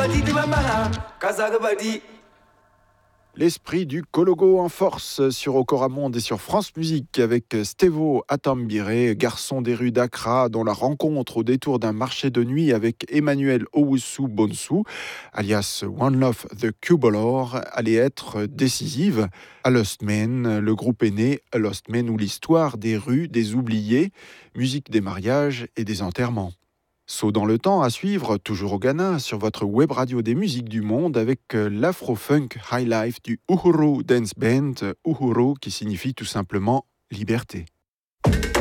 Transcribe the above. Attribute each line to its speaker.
Speaker 1: L'esprit du Kologo en force sur Okoramonde et sur France Musique avec Stevo Atambire, garçon des rues d'Accra, dont la rencontre au détour d'un marché de nuit avec Emmanuel Owusu Bonsu, alias One Love the Cubolor, allait être décisive. A Lost Man, le groupe est né, A Lost Man, ou l'histoire des rues, des oubliés, musique des mariages et des enterrements. Saut dans le temps à suivre, toujours au Ghana, sur votre web radio des musiques du monde avec l'Afro-Funk High Life du Uhuru Dance Band, Uhuru qui signifie tout simplement liberté.